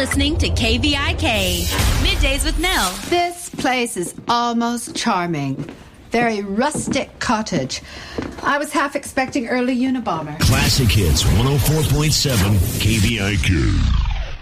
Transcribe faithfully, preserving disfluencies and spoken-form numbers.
listening to K V I K. Middays with Nell. This place is almost charming. Very rustic cottage. I was half expecting early Unabomber. Classic Hits one oh four point seven K V I K.